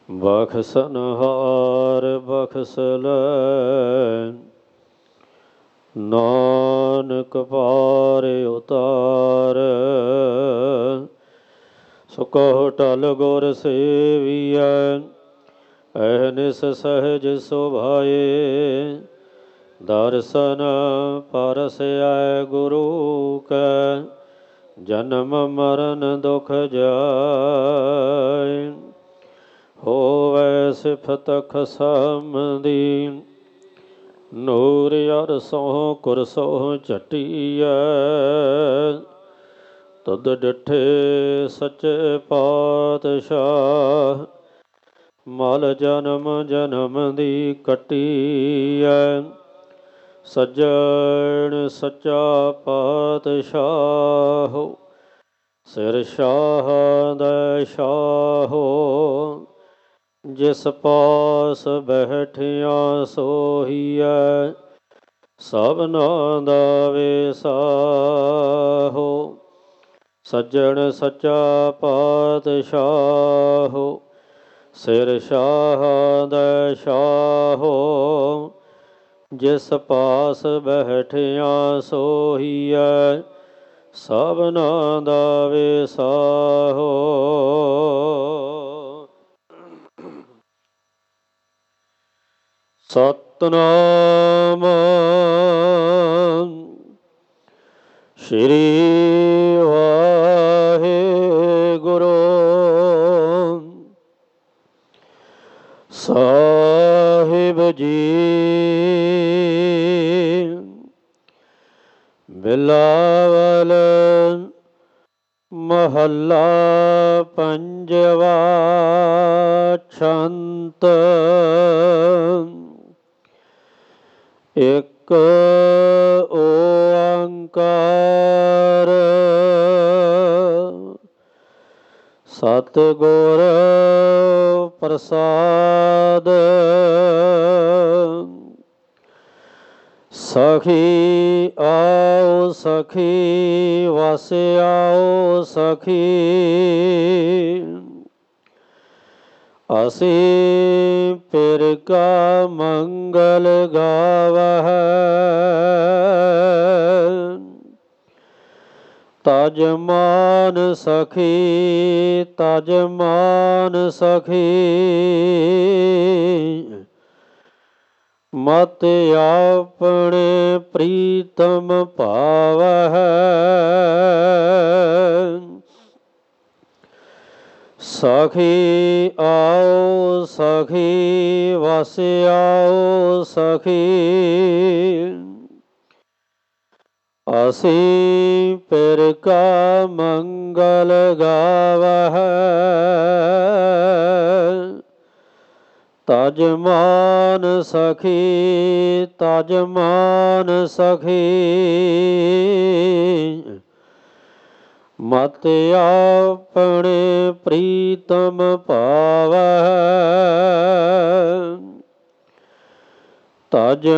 ਬਖਸ਼ਨਹਾਰ ਬਖਸ਼ ਲੈ, ਨਾਨਕ ਪਾਰ ਉਤਾਰ। ਸੋ ਕਹੋ ਟਲ ਗੁਰ ਸੇਵੀਐ, ਅਹਨਿਸ ਸਹਿਜ ਸੁਭਾਏ। ਦਰਸ਼ਨ ਪਰਸੈ ਗੁਰੂ ਕੈ, ਜਨਮ ਮਰਨ ਦੁਖ ਜਾਇ। ਹੋਵੈ ਸਿਫਤ ਖਸਮ ਦੀ, ਨੂਰ ਅਰਸੋਂ ਕੁਰਸੋਂ ਝਟੀਐ। ਤੁਧ ਡਿਠੇ ਸੱਚੇ ਪਾਤਸ਼ਾਹ, ਮਲ ਜਨਮ ਜਨਮ ਦੀ ਕੱਟੀਐ। ਸੱਜਣ ਸੱਚਾ ਪਾਤਸ਼ਾਹ, ਸਿਰ ਸ਼ਾਹ ਦੈ ਸ਼ਾਹੋ। ਜਿਸ ਪਾਸ ਬੈਠਿਆ ਸੋਹੀਐ, ਸਭਨਾ ਦਾ ਵਿਸਾਹੋ। ਸੱਜਣ ਸੱਚਾ ਪਾਤਸ਼ਾਹ, ਸਿਰ ਸ਼ਾਹ ਦੈ ਸ਼ਾਹੋ। ਜਿਸ ਪਾਸ ਬੈਠਿਆ ਸੋਹੀਐ, ਸਭਨਾ ਦਾ ਵਿਸਾਹੋ। ਸਤਿਨਾਮ ਸ੍ਰੀ ਵਾਹਿਗੁਰੂ ਸਾਹਿਬ ਜੀ। ਬਿਲਾਵਲ ਮਹੱਲਾ ਪੰਜਵਾ। ਛੰਤ ਇਕ ਓੰਕਾਰ, ਸਤਿਗੁਰ ਪ੍ਰਸਾਦ। ਸਖੀ ਆਓ ਸਖੀ ਵਸ ਆਓ ਸਖੀ, ਅਸੀਂ ਪਿਰ ਕਾ ਮੰਗਲ ਗਾਵਹਿ। ਤਜ ਮਾਨ ਸਖੀ ਤਜ ਮਾਨ ਸਖੀ, ਮਤ ਆਪਣੇ ਪ੍ਰੀਤਮ ਭਾਵਹਿ। ਸਖੀ ਆਓ ਸਖੀ ਵਸ ਆਓ ਸਖੀ, ਅਸੀਂ ਪਿਰ ਕਾ ਮੰਗਲ ਗਾਵਹਿ। ਤਜ ਮਾਨ ਸਖੀ ਤਜ ਮਾਨ ਸਖੀ, ਮਤ ਆਪਣੇ ਪ੍ਰੀਤਮ ਭਾਵਹਿ। ਤਜ